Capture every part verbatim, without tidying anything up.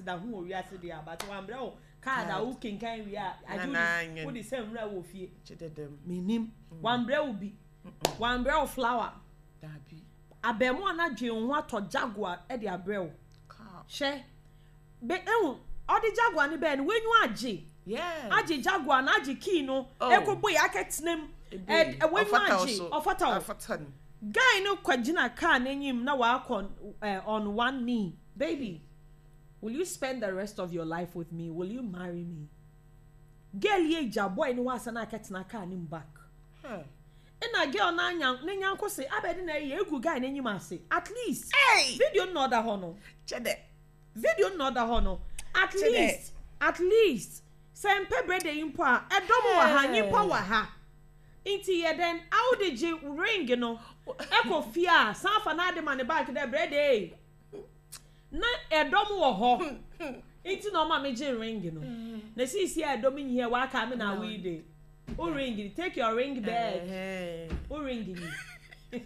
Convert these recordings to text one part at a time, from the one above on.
da ho wi ase dia but one bra o card a wo kinkan wi a aju wo di sem ra wo fie chededem minim one bra wo bi one bra o flower dabi abemo na dwe ho ato jaguar e de abrel she be ehun odi jaguar ni be ni wenyu age yeah age jaguar na age key no ekobo ya ketnem e wenyu age ofata ofata guy no kwagina car n'enyim na wa akon on one knee baby will you spend the rest of your life with me will you marry me girl ye ja boy ni wa sana ketna car ni back huh ina girl na anya n'enya nkose abedi na ye egu guy n'enyim ase at least hey video no da ho no chede video no da ho no at least at least sempe brede impo a edomo wa ha nyipa wa ha inti ye den how did you ring no eko fia sanfa na de man back there brede na edom wo ho inti no ma meje ring no na sisi edom nyi he wa ka me na we dey o ring take your ring back o ring ni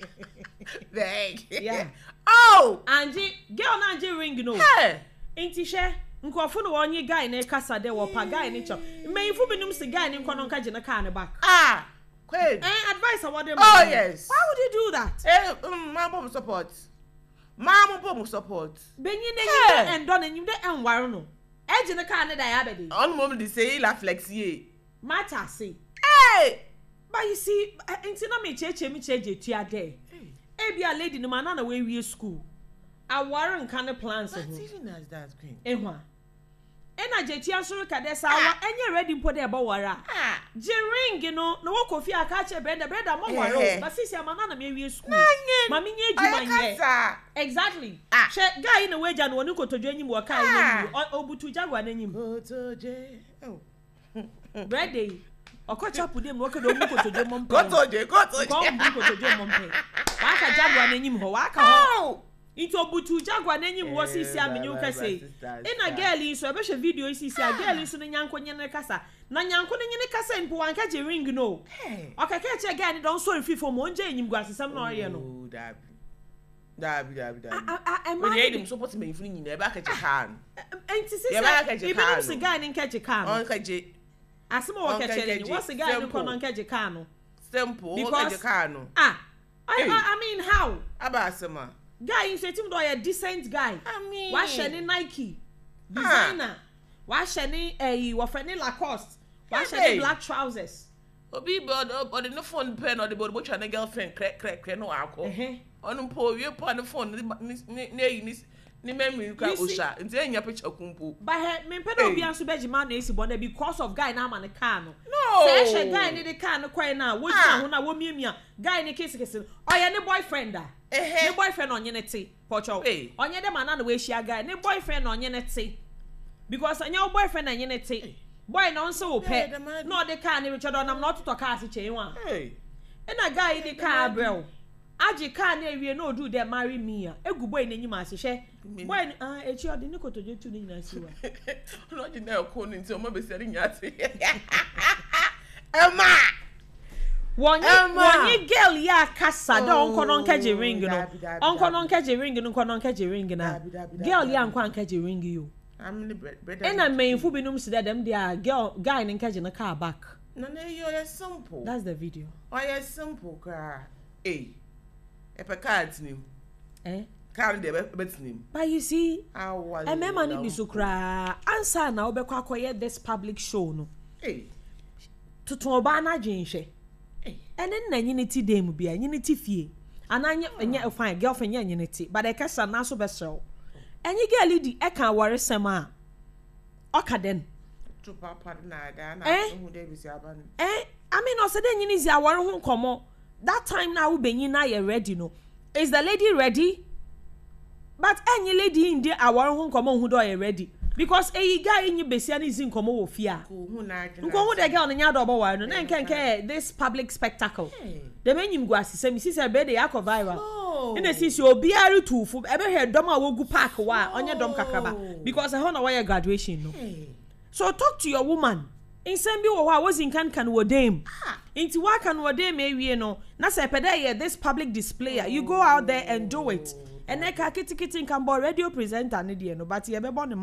bag yeah oh anji girl na anji ring no inti she nkofo no onye guy na kasa de wo pa guy ni cho meyifo binum se guy ni nkono nka je na car ne back ah queen eh advice about them oh yes why would you do that eh um mama support mama pom support benyi na yin and don enyim de enware no e je na car ne da ya be de on mom dey say la flexie matter say hey but you see inti na me cheche me cheje tua de e bia lady no man na we wie school aware nka ne plans ho even as that queen ehwa ena je tia soro ka de sawa enye ready mpo de ba wara je ring no no wo kofi aka che brenda brenda mo waro but sisi amana na me wie school mami nye edwuma ye exactly she guy na weja no woni kotodwe enyim wo kai na obutu jagwa na enyim kotodwe oh brenda okocha pudem no kedo mu kotodwe mompe kotodwe kotodwe ko mu kotodwe mompe wa ka jagwa na enyim ho wa ka ho ito butu jagwa n'enyim wo sisi amenyu kase ina girl so ebe she video sisi a girl so nyanko nyene kasa na nyanko nyene kasa mpo wanka je ring no okaka che guy ni don so fifo mo nje enyim gwasesam na oye no dabi dabi dabi dabi a when you dem support me ifuni nyina ebe aka che kan enti sisi ibe no se guy ni nka je kan on ka je asema wo ka che ni wo se guy ni ko no nka je kan no simple wo ka je kan no ah I, I mean how aba asema guy you do a decent guy I mean wa share ni Nike designer wa share ni eh wa fa ni Lacoste wa share ni black trousers obi bod or the phone pen or the bod bo na girlfriend crack crack crack no akọ onu po wie po na phone ni ni ni memory ka osha nti enya picture kumpo but he me pe na obi anso beji man na esi bona because of guy na man car no no say she guy ni the car no kwai na wo jina ho na wo miamia guy ni kisi kisi oya ni boyfriend da eh ni boyfriend onye ne te pocho onye de man na we shia guy ni boyfriend onye ne te because onye boyfriend onye ne te boy no nso wo pe no the car ni Richard onam not to car si chen wa hey e na guy the car brel aji car na ewie no do dey marry me a egu boy na nyima ase hwe boy ah echi odi ni kotoje tu ni nyina si wa no ji na ko ni nti o ma be seri nyate Emma wonye wonye girl ya kasa da onko no nkaje ring no onko no nkaje ring no onko no nkaje ring na girl ya nkwa nkaje ring yo am the brother ena mainfu binum si dem dia girl guy ni nkaje na car back no no you simple that's the video oh you simple ka eh epe cards nim eh card dey bet nim but you see how was e mema ni bisukra answer na obekwa akoye this public show no eh tutun oba na dwenhwe eh ene na nyine ti dem bia nyine ti fie ananye enye fine girlfriend nya nyine ti but e kasa na so besrew enye girl di e kan wore sem a okaden to papa na ga na hu dey bisi aban eh I mean also den nyine zi awore hu nkomo that time now benyi na you ready no is the lady ready but any lady in there awore hu nkomo hu do you ready because e guy nyi besia ni zi nkomo wo fia ko hu na adwena nko hu de girl no nya do bo wa no na nkenke this public spectacle the menyim gu asise mi sise be de yakọ viral ina sisi obi ari tufu ebe he dom a wogu park wa onye dom kakaba because e ho na why graduation no so talk to your woman in sembi wo wa was in kan kan wo dem inti wa kan wo dem ewie no na se pede ye this public displayer you go out there and do it and e ka kitikiti kan bo radio presenter ne de no but ye be bo